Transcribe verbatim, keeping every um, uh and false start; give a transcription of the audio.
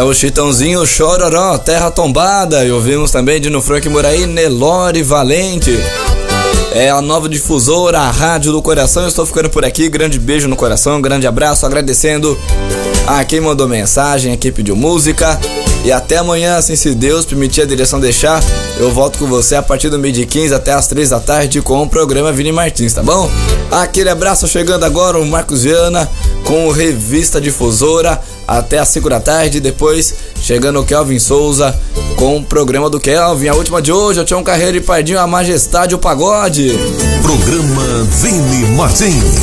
É o Chitãozinho Chororó, Terra Tombada. E ouvimos também de No Frank Muraí, Nelore Valente. É a nova difusora, a Rádio do Coração. Eu estou ficando por aqui, grande beijo no coração, grande abraço, agradecendo a quem mandou mensagem, a quem pediu música. E até amanhã, assim, se Deus permitir, a direção deixar, eu volto com você a partir do meio de quinze até as três da tarde com o programa Vini Martins, tá bom? Aquele abraço, chegando agora o Marcos Viana com o Revista Difusora até as cinco da tarde. Depois chegando o Kelvin Souza com o programa do Kelvin. A última de hoje, o Tião Carreiro e Pardinho, a Majestade, o Pagode. Programa Vini Martins.